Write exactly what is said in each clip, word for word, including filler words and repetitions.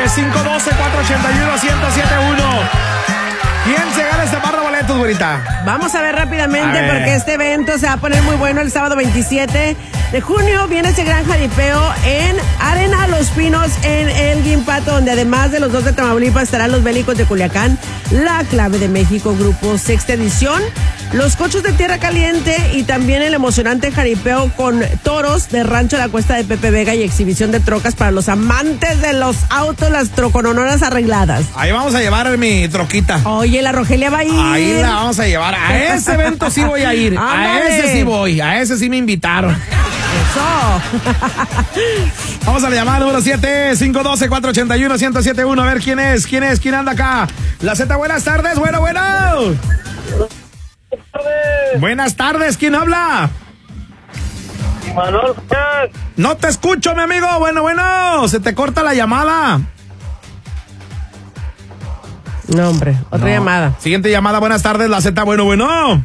cinco uno dos, cuatro ocho uno, uno cero siete uno. ¿Quién se gana este par de boletos, güerita? Vamos a ver rápidamente, a ver. Porque este evento se va a poner muy bueno el sábado veintisiete de junio. Viene ese gran jaripeo en Arena Los Pinos, en Elgin, Pato, donde además de los dos de Tamaulipas estarán los Bélicos de Culiacán, La Clave de México, Grupo Sexta Edición, los Cochos de Tierra Caliente y también el emocionante jaripeo con toros de Rancho La Cuesta de Pepe Vega y exhibición de trocas para los amantes de los autos, las troconononas arregladas. Ahí vamos a llevar mi troquita. Oye, la Rogelia va a ir. Ahí la vamos a llevar. A ese evento sí voy a ir. A ese sí voy. A ese sí me invitaron. Eso. Vamos a la llamada número siete, cinco uno dos, cuatro ocho uno, uno cero siete uno. A ver quién es, quién es, quién anda acá. La Z, buenas tardes, bueno, bueno. Buenas tardes. Buenas tardes, ¿quién habla? Manuel. No te escucho, mi amigo. Bueno, bueno, se te corta la llamada. No, hombre, otra no. llamada. Siguiente llamada, buenas tardes, la Z, bueno, bueno.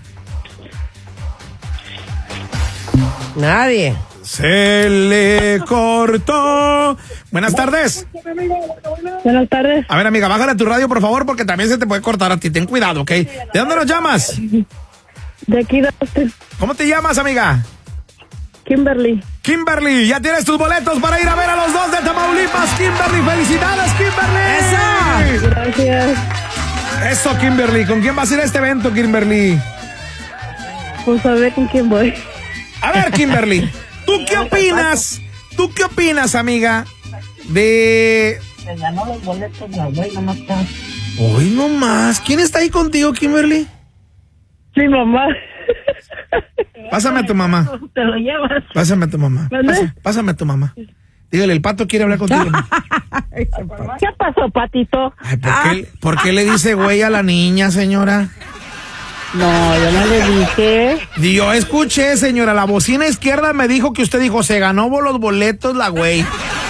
Nadie. Se le cortó. Buenas tardes. Buenas tardes. A ver, amiga, bájale tu radio, por favor, porque también se te puede cortar a ti. Ten cuidado, ¿ok? ¿De dónde nos llamas? De aquí de Austin. ¿Cómo te llamas, amiga? Kimberly. Kimberly, ya tienes tus boletos para ir a ver a los dos de Tamaulipas. Kimberly, felicidades, Kimberly. Eso. Gracias. Eso, Kimberly. ¿Con quién vas a ir a este evento, Kimberly? Pues a ver con quién voy. A ver, Kimberly, ¿tú qué opinas? ¿Tú qué opinas, amiga, de... Se ganó los boletos, la güey, nomás está. Hoy nomás. ¿Quién está ahí contigo, Kimberly? Mi mamá. Pásame a tu mamá. Te lo llevas. Pásame a tu mamá. Pásame, pásame a tu mamá. Dígale, el Pato quiere hablar contigo. ¿Qué pasó, Patito? Ay, ¿por, ah. qué, ¿Por qué le dice güey a la niña, señora? No, yo no le dije. Yo escuché, señora, la bocina izquierda me dijo que usted dijo, se ganó los boletos la güey.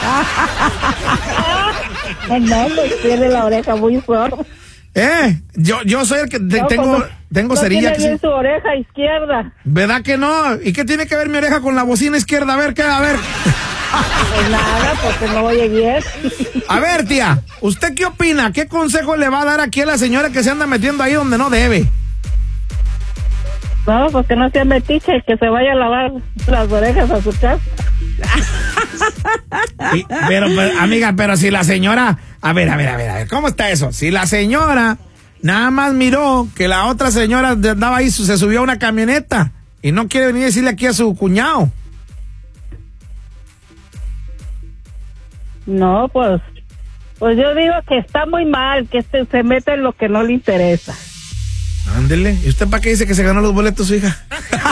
No, pues tiene la oreja muy fuerte. Eh, yo, yo soy el que te, no, tengo, no, tengo no cerilla. Tiene que bien sí. Su oreja izquierda. ¿Verdad que no? ¿Y qué tiene que ver mi oreja con la bocina izquierda? A ver, ¿qué? A ver. Pues nada, porque no oye bien. A ver, tía, ¿usted qué opina? ¿Qué consejo le va a dar aquí a la señora que se anda metiendo ahí donde no debe? No, pues que no sea metiche, que se vaya a lavar las orejas a su casa. Sí, pero, pero, amiga, pero si la señora... A ver, a ver, a ver, a ver, ¿cómo está eso? Si la señora nada más miró que la otra señora andaba ahí, se subió a una camioneta y no quiere venir a decirle aquí a su cuñado. No, pues... Pues yo digo que está muy mal, que este se mete en lo que no le interesa. Ándele. ¿Y usted para qué dice que se ganó los boletos, su hija?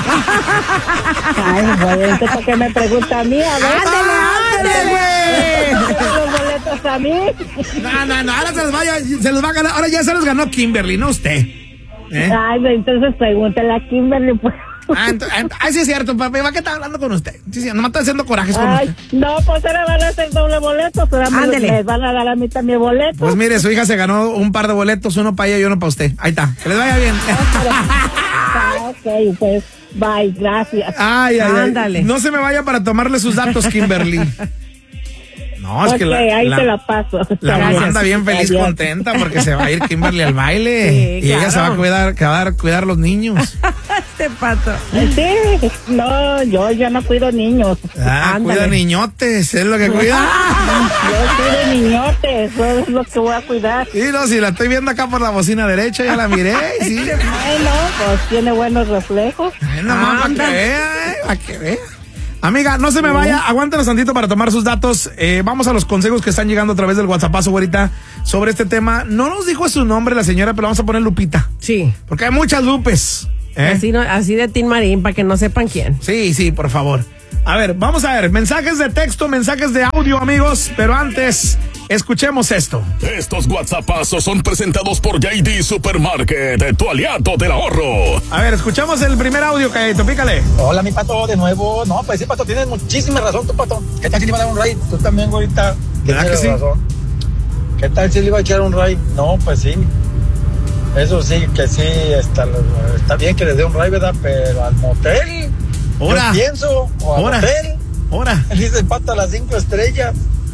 Ay, pues, ¿para qué me pregunta a mí? A ver. ¡Ándele, ándele! ¿Los boletos a mí? No, no, no, ahora se los, vaya, se los va a ganar. Ahora ya se los ganó Kimberly, no usted. ¿Eh? Ay, entonces pregúntale a Kimberly, pues. Ah, entonces, ay, sí es cierto, papi, ¿va que está hablando con usted? Sí, sí, nomás está haciendo corajes con ay, usted. No, pues ahora van a hacer doble boleto, pero me van a dar a mí también boleto. Pues mire, su hija se ganó un par de boletos, uno para ella y uno para usted. Ahí está, que les vaya bien. Ah, ok, pues, bye, gracias. Ay, ay, ándale. Ay. No se me vaya para tomarle sus datos, Kimberly. No, es okay, que la, ahí la, te la paso. La mamá anda bien feliz, adiós. Contenta porque se va a ir Kimberly al baile. Sí, y claro. Ella se va a cuidar, cuidar, cuidar los niños. Este Pato. Sí, no, yo ya no cuido niños. Ah, ándale. Cuida niñotes, es lo que cuida. Yo cuido niñotes, eso es lo que voy a cuidar. Sí, no, si la estoy viendo acá por la bocina derecha, ya la miré. Sí. Bueno, pues tiene buenos reflejos. Bueno, ah, para que vea, eh, para que vea. Amiga, no se me vaya, aguántanos tantito para tomar sus datos. Eh, vamos a los consejos que están llegando a través del WhatsAppazo, güerita, sobre este tema. No nos dijo su nombre la señora, pero vamos a poner Lupita. Sí. Porque hay muchas Lupes. ¿eh? Así, no, así de Tin Marín, para que no sepan quién. Sí, sí, por favor. A ver, vamos a ver, mensajes de texto, mensajes de audio, amigos, pero antes, escuchemos esto. Estos WhatsAppazos son presentados por J D Supermarket, tu aliado del ahorro. A ver, escuchamos el primer audio, Cayito, pícale. Hola, mi Pato, de nuevo. No, pues sí, Pato, tienes muchísima razón, tu Pato. ¿Qué tal si le iba a dar un raid? Tú también, güerita. ¿Verdad que sí? Razón. ¿Qué tal si le iba a echar un raid? No, pues sí. Eso sí, que sí, está, está bien que le dé un raid, ¿verdad? Pero al motel... Ahora. Yo pienso, o al Ahora. hotel. Ahora. Dice el Pato a las cinco estrellas.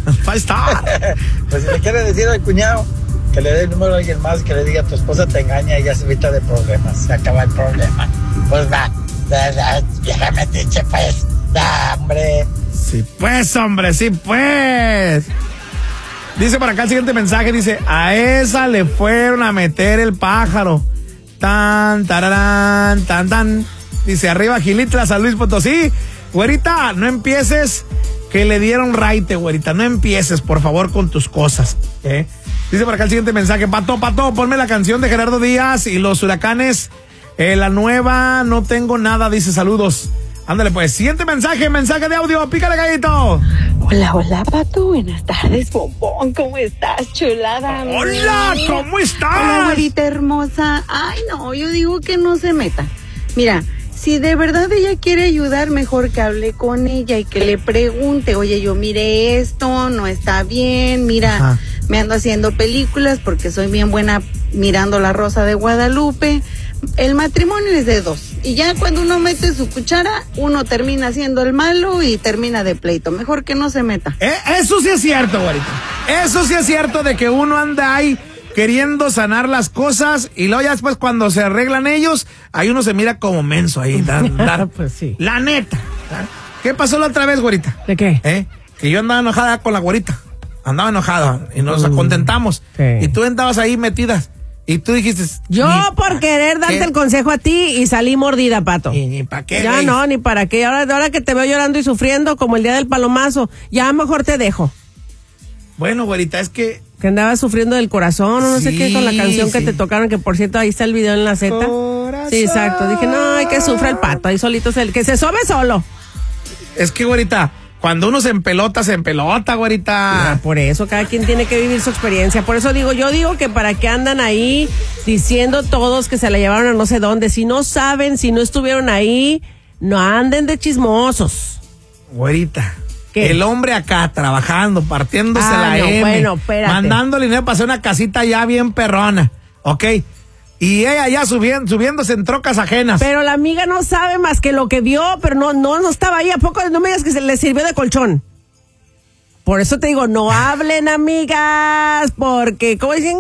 Five star. Pues si le quiere decir al cuñado que le dé el número a alguien más, que le diga tu esposa te engaña y ya se evita de problemas, se acaba el problema. Pues va, vieja metiche, pues, da, hombre. Sí, pues, hombre, sí, pues. Dice por acá el siguiente mensaje, dice, a esa le fueron a meter el pájaro. Tan, tararán, tan, tan. Dice, arriba Gilitla, San Luis Potosí. Güerita, no empieces que le dieron raite, güerita. No empieces, por favor, con tus cosas. ¿eh? Dice por acá el siguiente mensaje. Pato, Pato, ponme la canción de Gerardo Díaz y los Huracanes. Eh, la nueva, no tengo nada, dice, saludos. Ándale, pues. Siguiente mensaje, mensaje de audio. Pícale, gallito. Hola, hola, Pato. Buenas tardes, bombón. ¿Cómo estás, chulada? Hola, ¿cómo estás? Hola, güerita hermosa. Ay, no, yo digo que no se meta. Mira, si de verdad ella quiere ayudar, mejor que hable con ella y que le pregunte, oye, yo miré esto, no está bien, mira, Ajá. me ando haciendo películas porque soy bien buena mirando La Rosa de Guadalupe. El matrimonio es de dos. Y ya cuando uno mete su cuchara, uno termina siendo el malo y termina de pleito. Mejor que no se meta. Eh, eso sí es cierto, güerita. Eso sí es cierto de que uno anda ahí queriendo sanar las cosas y luego ya después cuando se arreglan ellos, ahí uno se mira como menso ahí. Dar, dar. Pues sí. La neta. ¿Qué pasó la otra vez, güerita? ¿De qué? ¿Eh? Que yo andaba enojada con la güerita. Andaba enojada y nos uh, contentamos. Sí. Y tú andabas ahí metidas. Y tú dijiste... Yo por querer darte ¿qué? el consejo a ti y salí mordida, Pato. ¿Y ni para qué? Ya veis? No, ni para qué. Ahora, ahora que te veo llorando y sufriendo como el día del palomazo, ya mejor te dejo. Bueno, güerita, es que... Que andabas sufriendo del corazón o no sí, sé qué con la canción sí. que te tocaron, que por cierto ahí está el video en la Z. Corazón. Sí, exacto. Dije, no, hay que sufra el Pato, ahí solito, se, que se sobe solo. Es que, güerita... Cuando uno se empelota, se empelota, güerita. No, por eso, cada quien tiene que vivir su experiencia. Por eso digo, yo digo que para qué andan ahí diciendo todos que se la llevaron a no sé dónde. Si no saben, si no estuvieron ahí, no anden de chismosos. Güerita. ¿Qué? El hombre acá trabajando, partiéndose ah, la no, M. Bueno, espérate. Mandando dinero para hacer una casita ya bien perrona. ¿Ok? Y ella ya subiendo, subiéndose en trocas ajenas. Pero la amiga no sabe más que lo que vio, pero no, no, no estaba ahí. ¿A poco no me digas que se le sirvió de colchón? Por eso te digo, no hablen, amigas, porque, ¿cómo dicen?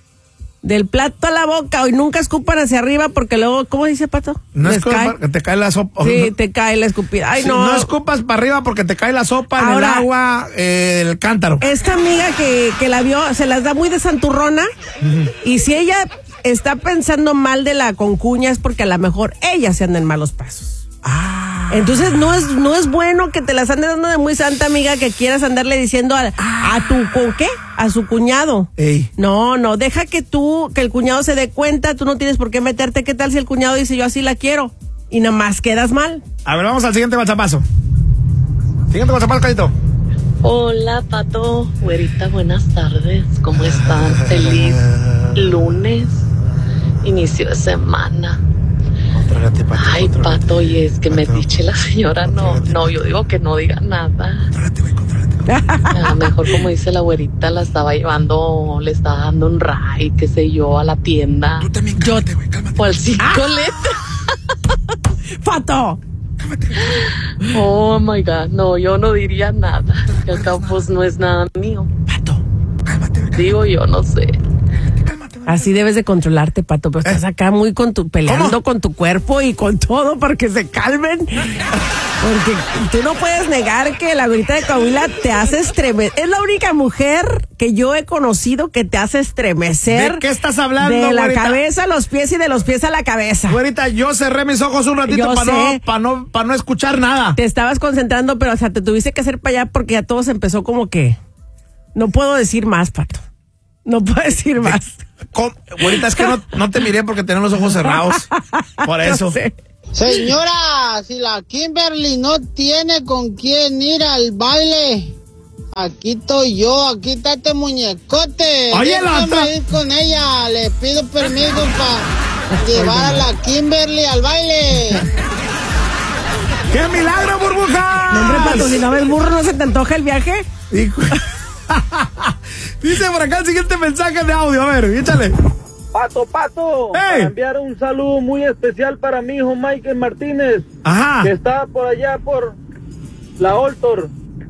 Del plato a la boca, y nunca escupan hacia arriba, porque luego, ¿cómo dice, Pato? No escupas, te cae la sopa. Sí, no, te cae la escupida. Ay, sí, no. No escupas para arriba porque te cae la sopa en Ahora, el agua, eh, el cántaro. Esta amiga que, que la vio, se las da muy de santurrona, uh-huh. y si ella... está pensando mal de la concuña es porque a lo mejor ella se anda en malos pasos. Ah. Entonces no es no es bueno que te las andes dando de muy santa, amiga, que quieras andarle diciendo a, ah. a tu ¿con qué? A su cuñado. Ey. No, no, deja que tú, que el cuñado se dé cuenta, tú no tienes por qué meterte. ¿Qué tal si el cuñado dice yo así la quiero? Y nada más quedas mal. A ver, vamos al siguiente WhatsAppazo. Siguiente WhatsAppazo, Carito. Hola, Pato, güerita, buenas tardes. ¿Cómo están? Feliz lunes. Inicio de semana. Contrólate, Pato. Ay, contrólate. Pato, y es que Pato. me dice la señora, no, no, yo digo que no diga nada. Contrólate, güey, contrólate, contrólate. A lo mejor, como dice la güerita, la estaba llevando, le estaba dando un ride, qué sé yo, a la tienda. Tú también cálmate, güey, cálmate. O al Cicoleta. ¡Pato! Cálmate. Oh, my God, no, yo no diría nada. Que acá, pues, no es nada mío. Pato, cálmate, güey, cálmate. Digo yo, no sé. Así debes de controlarte, Pato, pero estás acá muy con tu, peleando ¿Cómo? Con tu cuerpo y con todo para que se calmen. Porque tú no puedes negar que la güerita de Coahuila te hace estremecer. Es la única mujer que yo he conocido que te hace estremecer. ¿De qué estás hablando, De la güerita? cabeza a los pies y de los pies a la cabeza. Güerita, yo cerré mis ojos un ratito para no, para no, para no escuchar nada. Te estabas concentrando, pero o sea, te tuviste que hacer para allá porque ya todo se empezó como que... No puedo decir más, Pato. No puedo decir más. Güerita, es que no, no te miré porque tenía los ojos cerrados. Por eso. No sé. Señora, si la Kimberly no tiene con quién ir al baile, aquí estoy yo, aquí está este muñecote. Oye, la otra. ir con ella, le pido permiso para llevar a la Kimberly al baile. ¡Qué milagro, burbuja! No, hombre, Pato, si no ves burro, ¿no se te antoja el viaje? Hijo. Dice por acá el siguiente mensaje de audio, a ver, échale. Pato, Pato, ¡Ey! para enviar un saludo muy especial para mi hijo Michael Martínez, Ajá. que está por allá por la Oltor.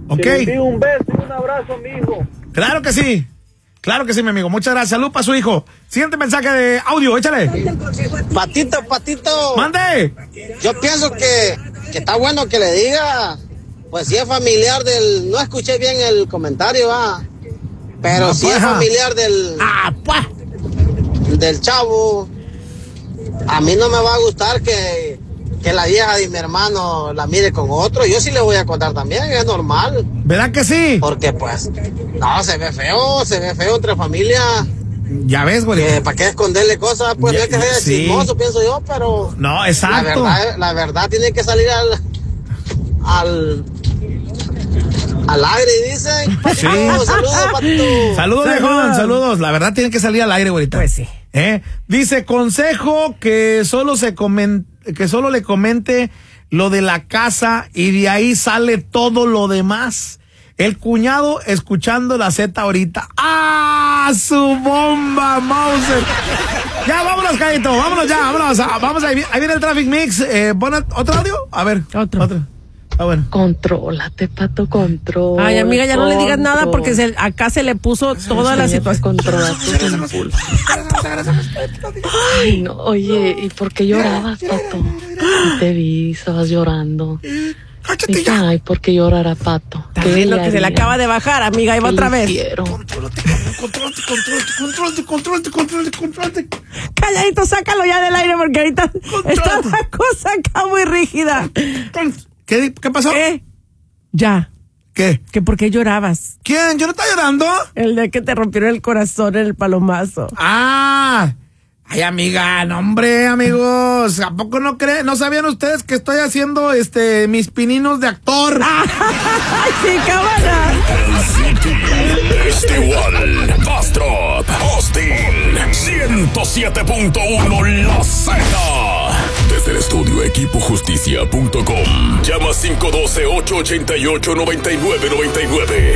¿Ok? Que le envío un beso y un abrazo a mi hijo. Claro que sí. Claro que sí, mi amigo. Muchas gracias. Salud para su hijo. Siguiente mensaje de audio, échale. Patito, Patito. ¡Mande! Yo pienso que, que está bueno que le diga, pues si es familiar del... No escuché bien el comentario, va. Pero No, si pues, es ah. familiar del... ¡Ah, pues! Del chavo, a mí no me va a gustar que, que la vieja de mi hermano la mire con otro. Yo sí le voy a contar también, es normal. ¿Verdad que sí? Porque pues, no, se ve feo, se ve feo entre familia. Ya ves, güey. Que, ¿para qué esconderle cosas? Pues Ya, no es que sea sí. chismoso, pienso yo, pero... No, exacto. La verdad, la verdad tiene que salir al... al al aire, dicen. Sí. Saludos, Patito. Saludos, viejón, saludos. La verdad tiene que salir al aire, güerita. Pues sí. ¿Eh? Dice, consejo que solo se comen, que solo le comente lo de la casa y de ahí sale todo lo demás. El cuñado escuchando la Z ahorita. ¡Ah! ¡Su bomba, Mauser! Ya, vámonos, Caito, vámonos ya, vámonos. Vamos, ahí, ahí viene el Traffic Mix. Eh, ¿pon otro audio? A ver. Otro. Otro. Ah, bueno. Contrólate, Pato, control. Ay, amiga, ya no le digas nada porque control. se, acá se le puso toda la situación. Controla tus impulsos. Ay, no, oye, ¿y por qué llorabas, Pato? Y te vi, estabas llorando. Cállate Dije, ay, ¿por qué llorará Pato? También lo que se le acaba de bajar, amiga, ahí va otra vez. Contrólate, contrólate, contrólate, contrólate, contrólate, contrólate. Calladito, sácalo ya del aire porque ahorita está la cosa acá muy rígida. ¿Qué, qué pasó? ¿Qué? Ya. ¿Qué? ¿Que por qué llorabas? ¿Quién? ¿Yo no estaba llorando? El día que te rompieron el corazón en el palomazo. Ah. Ay, amiga, no, hombre, amigos. ¿A poco no creen? ¿No sabían ustedes que estoy haciendo este mis pininos de actor? ¡Ay, sí, cámara! Igual, Bastrop, Austin, ciento siete punto uno La Z. Desde el estudio equipo justicia punto com. Llama cinco uno dos, ocho ocho ocho, nueve nueve nueve nueve.